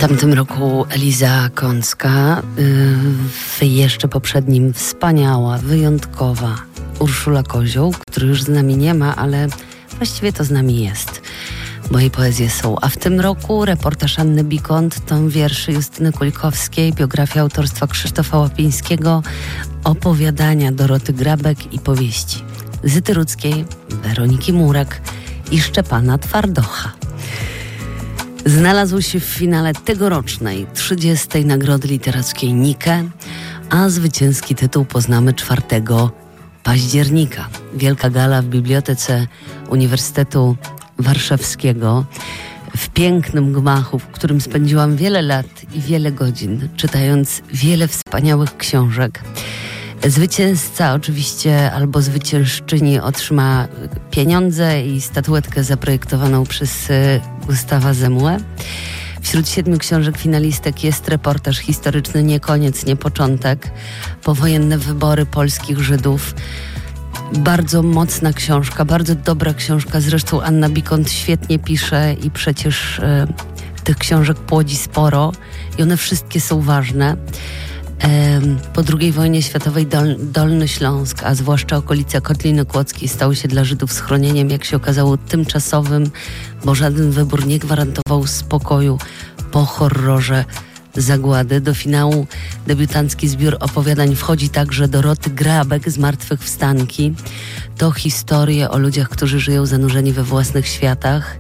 tamtym roku Eliza Kącka, w jeszcze poprzednim wspaniała, wyjątkowa Urszula Kozioł, który już z nami nie ma, ale właściwie to z nami jest, bo jej poezje są. A w tym roku reportaż Anny Bikont, tom wierszy Justyny Kulikowskiej, biografia autorstwa Krzysztofa Łapińskiego, opowiadania Doroty Grabek i powieści Zyty Rudzkiej, Weroniki Murek i Szczepana Twardocha. Znalazł się w finale tegorocznej 30. Nagrody Literackiej Nike, a zwycięski tytuł poznamy 4 października. Wielka gala w Bibliotece Uniwersytetu Warszawskiego, w pięknym gmachu, w którym spędziłam wiele lat i wiele godzin, czytając wiele wspaniałych książek. Zwycięzca oczywiście albo zwyciężczyni otrzyma pieniądze i statuetkę zaprojektowaną przez Gustawa Zemłę. Wśród 7 książek finalistek jest reportaż historyczny Nie koniec, nie początek. Powojenne wybory polskich Żydów. Bardzo mocna książka, bardzo dobra książka. Zresztą Anna Bikont świetnie pisze i przecież tych książek płodzi sporo i one wszystkie są ważne. Po II wojnie światowej Dolny Śląsk, a zwłaszcza okolice Kotliny Kłodzkiej, stały się dla Żydów schronieniem, jak się okazało, tymczasowym, bo żaden wybór nie gwarantował spokoju po horrorze zagłady. Do finału debiutancki zbiór opowiadań wchodzi także Doroty Grabek, Zmartwychwstanki. To historie o ludziach, którzy żyją zanurzeni we własnych światach.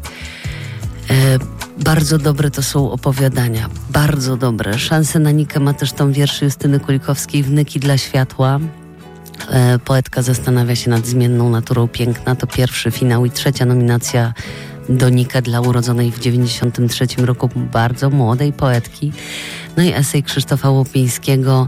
Bardzo dobre to są opowiadania, bardzo dobre. Szansę na Nikę ma też tom wierszy Justyny Kulikowskiej Wnyki dla światła. Poetka zastanawia się nad zmienną naturą piękna. To pierwszy finał i 3. nominacja do Nikę dla urodzonej w 1993 roku bardzo młodej poetki. No i esej Krzysztofa Łapińskiego,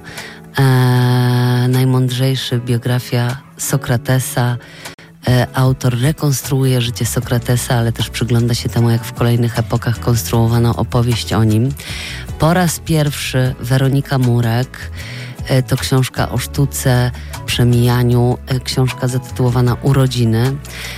najmądrzejszy, biografia Sokratesa. Autor rekonstruuje życie Sokratesa, ale też przygląda się temu, jak w kolejnych epokach konstruowano opowieść o nim. Po raz pierwszy Weronika Murek. To książka o sztuce, przemijaniu, książka zatytułowana Urodziny.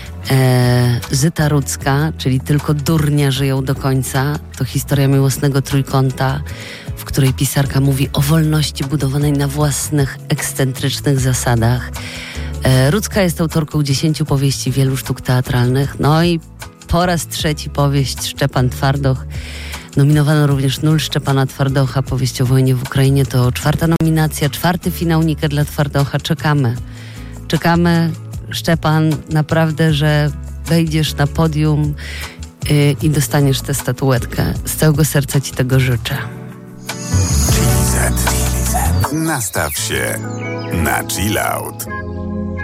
Zyta Rudzka, czyli Tylko durnie żyją do końca. To historia miłosnego trójkąta, w której pisarka mówi o wolności budowanej na własnych, ekscentrycznych zasadach. Rudzka jest autorką 10 powieści, wielu sztuk teatralnych. No i po raz 3 powieść Szczepan Twardoch. Nominowano również Nul Szczepana Twardocha, powieść o wojnie w Ukrainie. To 4. nominacja, 4. finał Nike dla Twardocha. Czekamy, Szczepan, naprawdę, że wejdziesz na podium i dostaniesz tę statuetkę. Z całego serca ci tego życzę. Nastaw się na chill out.